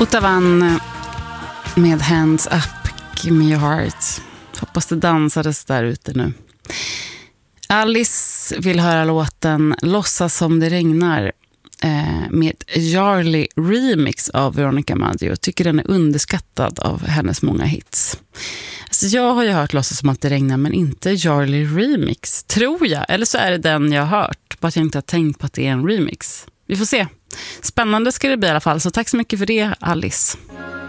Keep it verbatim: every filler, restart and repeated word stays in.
Ottavan med Hands Up, Give Me Your Heart. Hoppas det dansades där ute nu. Alice vill höra låten Låtsas som det regnar eh, med Jarly remix av Veronica Maggio. Tycker den är underskattad av hennes många hits. Alltså jag har ju hört Låtsas som att det regnar, men inte Jarly remix, tror jag. Eller så är det den jag har hört, bara att jag inte har tänkt på att det är en remix. Vi får se. Spännande ska det bli i alla fall, så tack så mycket för det, Alice.